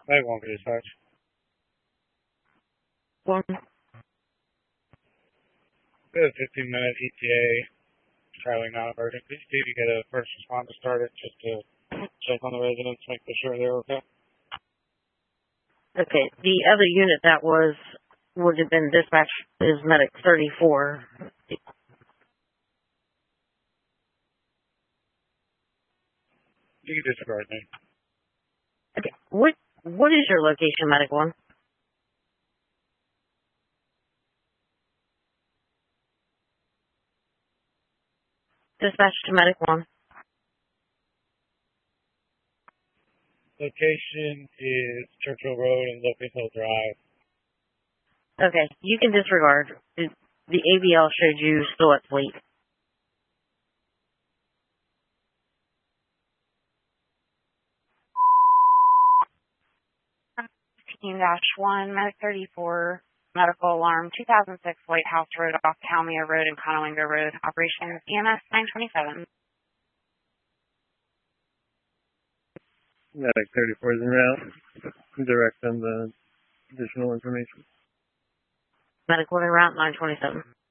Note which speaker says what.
Speaker 1: That won't be dispatch.
Speaker 2: One.
Speaker 1: We have a 15-minute ETA, traveling non-emergent. Please see if you get a first responder started just to check on the residents, make sure they're okay.
Speaker 2: Okay, the other unit that would have been dispatched is Medic 34.
Speaker 1: You can disregard me.
Speaker 2: Okay, what is your location, Medic 1? Dispatch to Medic 1.
Speaker 1: Location is Churchill Road and Locust Hill Drive.
Speaker 2: Okay, you can disregard. The ABL showed you still at fleet.
Speaker 3: 15-1, Medic 34, medical alarm, 2006 White House Road off Calmia Road and Conowingo Road, operations EMS 927.
Speaker 4: Medic 34 is en route. Direct them the additional information.
Speaker 2: Medic 1 en route, 927.